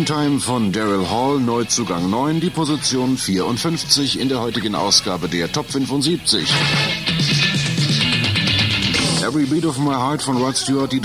Dreamtime von Daryl Hall, Neuzugang 9, die Position 54 in der heutigen Ausgabe der Top 75. Every Beat of My Heart von Rod Stewart, die